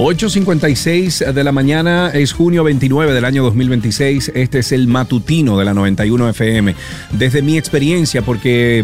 8:56 de la mañana, es junio 29 del año 2026. Este es el matutino de la 91 FM. Desde mi experiencia, porque,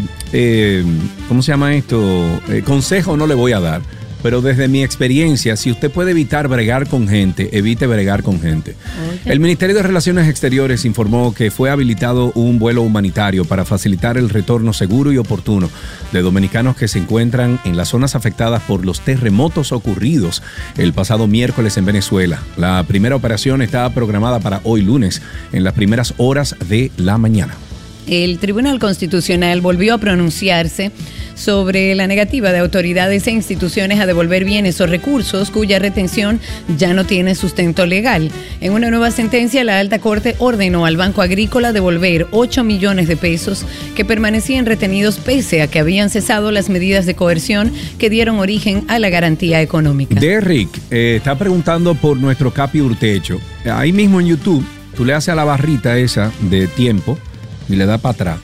¿cómo se llama esto? Consejo no le voy a dar. Pero desde mi experiencia, si usted puede evitar bregar con gente, evite bregar con gente. Okay. El Ministerio de Relaciones Exteriores informó que fue habilitado un vuelo humanitario para facilitar el retorno seguro y oportuno de dominicanos que se encuentran en las zonas afectadas por los terremotos ocurridos el pasado miércoles en Venezuela. La primera operación está programada para hoy lunes, en las primeras horas de la mañana. El Tribunal Constitucional volvió a pronunciarse sobre la negativa de autoridades e instituciones a devolver bienes o recursos cuya retención ya no tiene sustento legal. En una nueva sentencia, la Alta Corte ordenó al Banco Agrícola devolver 8 millones de pesos que permanecían retenidos pese a que habían cesado las medidas de coerción que dieron origen a la garantía económica. Derrick está preguntando por nuestro Capi Urtecho. Ahí mismo en YouTube, tú le haces a la barrita esa de tiempo y le da para atrás.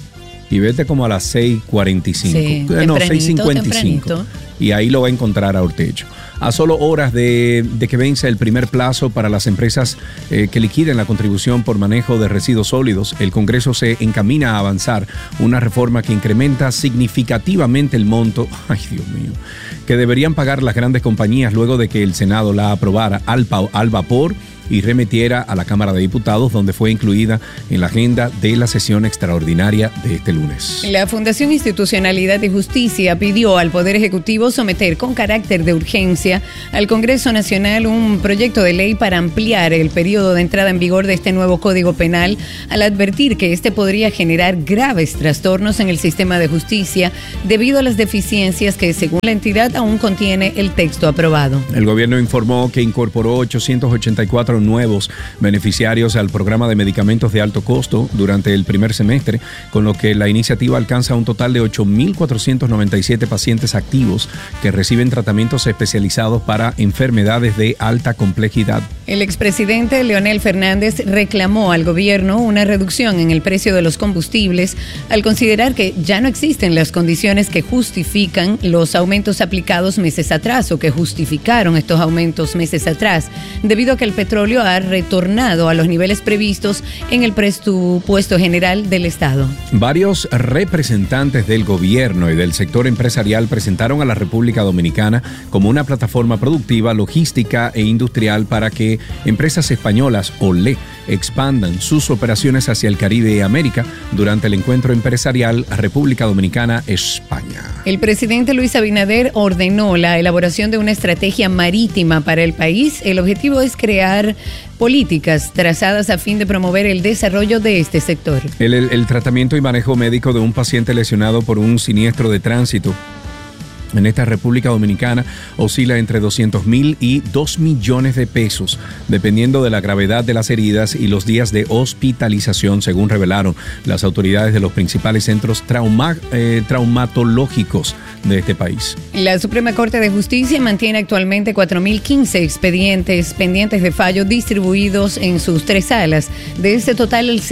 Y vete como a las 6:45. Sí, no, 6:55. Y ahí lo va a encontrar a Urtecho. A solo horas de que vence el primer plazo para las empresas que liquiden la contribución por manejo de residuos sólidos, el Congreso se encamina a avanzar una reforma que incrementa significativamente el monto, ay Dios mío, que deberían pagar las grandes compañías luego de que el Senado la aprobara al vapor y remitiera a la Cámara de Diputados, donde fue incluida en la agenda de la sesión extraordinaria de este lunes. La Fundación Institucionalidad y Justicia pidió al Poder Ejecutivo someter con carácter de urgencia al Congreso Nacional un proyecto de ley para ampliar el periodo de entrada en vigor de este nuevo Código Penal, al advertir que este podría generar graves trastornos en el sistema de justicia debido a las deficiencias que, según la entidad, aún contiene el texto aprobado. El gobierno informó que incorporó 884 nuevos beneficiarios al programa de medicamentos de alto costo durante el primer semestre, con lo que la iniciativa alcanza un total de 8.497 pacientes activos que reciben tratamientos especializados para enfermedades de alta complejidad. El expresidente Leonel Fernández reclamó al gobierno una reducción en el precio de los combustibles al considerar que ya no existen las condiciones que justifican los aumentos aplicados meses atrás o que justificaron estos aumentos meses atrás, debido a que el petróleo ha retornado a los niveles previstos en el presupuesto general del Estado. Varios representantes del gobierno y del sector empresarial presentaron a la República Dominicana como una plataforma productiva, logística e industrial para que empresas españolas OLE expandan sus operaciones hacia el Caribe y América durante el encuentro empresarial República Dominicana-España. El presidente Luis Abinader ordenó la elaboración de una estrategia marítima para el país. El objetivo es crear políticas trazadas a fin de promover el desarrollo de este sector. El tratamiento y manejo médico de un paciente lesionado por un siniestro de tránsito en esta República Dominicana oscila entre 200,000 y 2 millones de pesos, dependiendo de la gravedad de las heridas y los días de hospitalización, según revelaron las autoridades de los principales centros traumatológicos de este país. La Suprema Corte de Justicia mantiene actualmente 4.015 expedientes pendientes de fallo distribuidos en sus 3 salas. De este total, el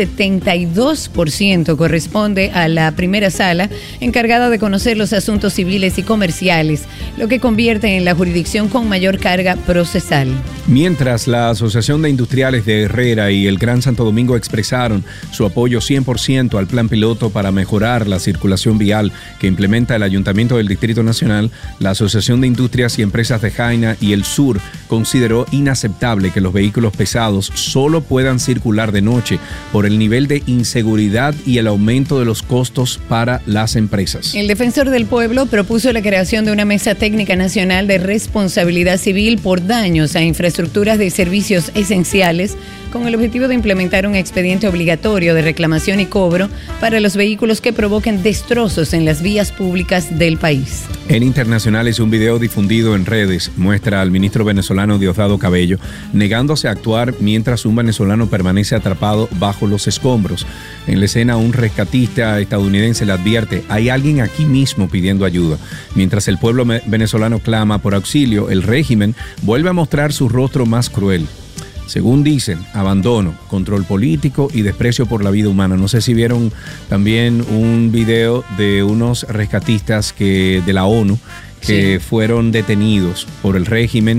72% corresponde a la primera sala, encargada de conocer los asuntos civiles y comerciales, lo que convierte en la jurisdicción con mayor carga procesal. Mientras la Asociación de Industriales de Herrera y el Gran Santo Domingo expresaron su apoyo 100% al plan piloto para mejorar la circulación vial que implementa el Ayuntamiento del Distrito Nacional, la Asociación de Industrias y Empresas de Jaina y el Sur consideró inaceptable que los vehículos pesados solo puedan circular de noche por el nivel de inseguridad y el aumento de los costos para las empresas. El defensor del pueblo propuso la creación de una mesa técnica nacional de responsabilidad civil por daños a infraestructuras de servicios esenciales, con el objetivo de implementar un expediente obligatorio de reclamación y cobro para los vehículos que provoquen destrozos en las vías públicas del país. En internacionales, un video difundido en redes muestra al ministro venezolano Diosdado Cabello negándose a actuar mientras un venezolano permanece atrapado bajo los escombros. En la escena, un rescatista estadounidense le advierte: hay alguien aquí mismo pidiendo ayuda. Mientras el pueblo venezolano clama por auxilio, el régimen vuelve a mostrar su rostro más cruel. Según dicen, abandono, control político y desprecio por la vida humana. No sé si vieron también un video de unos rescatistas de la ONU que fueron detenidos por el régimen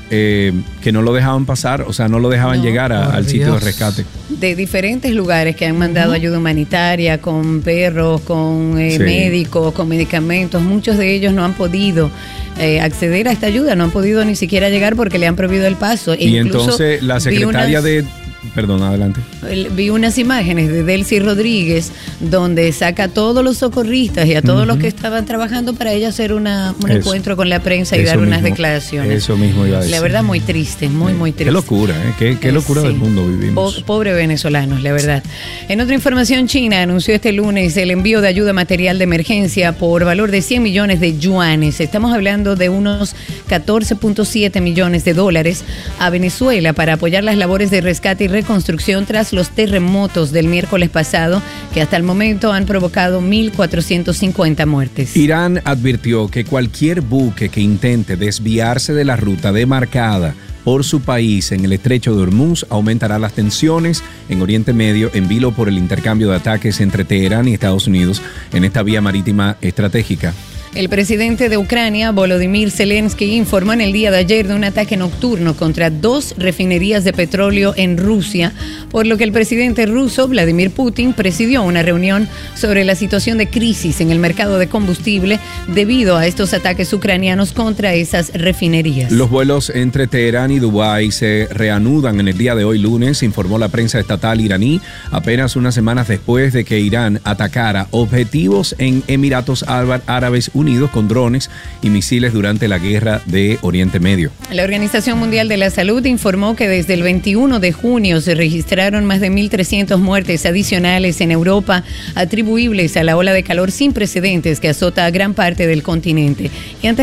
que no lo dejaban pasar, o sea, no lo dejaban llegar al sitio de rescate. De diferentes lugares que han mandado ayuda humanitaria, con perros, con médicos, con medicamentos. Muchos de ellos no han podido acceder a esta ayuda, no han podido ni siquiera llegar porque le han prohibido el paso. Y entonces la secretaria Perdón, adelante. Vi unas imágenes de Delcy Rodríguez donde saca a todos los socorristas y a todos los que estaban trabajando para ella hacer un encuentro con la prensa y dar unas declaraciones. Eso mismo iba a decir. La verdad, muy triste, muy triste. Qué locura, qué locura del mundo vivimos. Pobre venezolanos, la verdad. En otra información, China anunció este lunes el envío de ayuda material de emergencia por valor de 100 millones de yuanes. Estamos hablando de unos 14.7 millones de dólares a Venezuela para apoyar las labores de rescate y reconstrucción tras los terremotos del miércoles pasado, que hasta el momento han provocado 1.450 muertes. Irán advirtió que cualquier buque que intente desviarse de la ruta demarcada por su país en el estrecho de Hormuz aumentará las tensiones en Oriente Medio en vilo por el intercambio de ataques entre Teherán y Estados Unidos en esta vía marítima estratégica. El presidente de Ucrania, Volodymyr Zelensky, informó en el día de ayer de un ataque nocturno contra 2 refinerías de petróleo en Rusia, por lo que el presidente ruso, Vladimir Putin, presidió una reunión sobre la situación de crisis en el mercado de combustible debido a estos ataques ucranianos contra esas refinerías. Los vuelos entre Teherán y Dubái se reanudan en el día de hoy lunes, informó la prensa estatal iraní, apenas unas semanas después de que Irán atacara objetivos en Emiratos Árabes Unidos con drones y misiles durante la guerra de Oriente Medio. La Organización Mundial de la Salud informó que desde el 21 de junio se registraron más de 1.300 muertes adicionales en Europa atribuibles a la ola de calor sin precedentes que azota a gran parte del continente. Y antes